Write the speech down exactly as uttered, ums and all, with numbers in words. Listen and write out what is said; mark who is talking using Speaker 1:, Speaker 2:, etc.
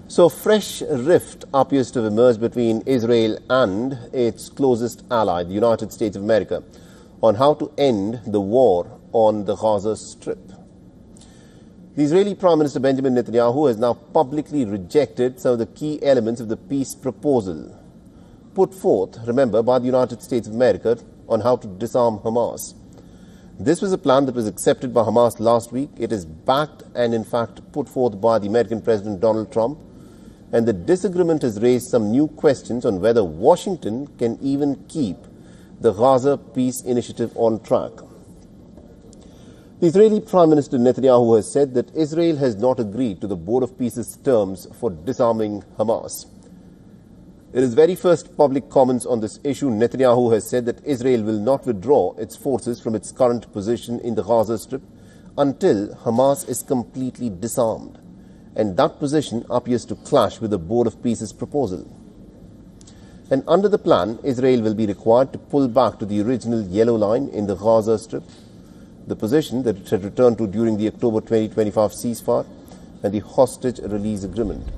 Speaker 1: So a fresh rift appears to have emerged between Israel and its closest ally, the United States of America, on how to end the war on the Gaza Strip. The Israeli Prime Minister Benjamin Netanyahu has now publicly rejected some of the key elements of the peace proposal put forth, remember, by the United States of America on how to disarm Hamas. This was a plan that was accepted by Hamas last week. It is backed and in fact put forth by the American President Donald Trump. And the disagreement has raised some new questions on whether Washington can even keep the Gaza peace initiative on track. The Israeli Prime Minister Netanyahu has said that Israel has not agreed to the Board of Peace's terms for disarming Hamas. In his very first public comments on this issue, Netanyahu has said that Israel will not withdraw its forces from its current position in the Gaza Strip until Hamas is completely disarmed. And that position appears to clash with the Board of Peace's proposal. And under the plan, Israel will be required to pull back to the original yellow line in the Gaza Strip, the position that it had returned to during the October twenty twenty-five ceasefire and the hostage release agreement.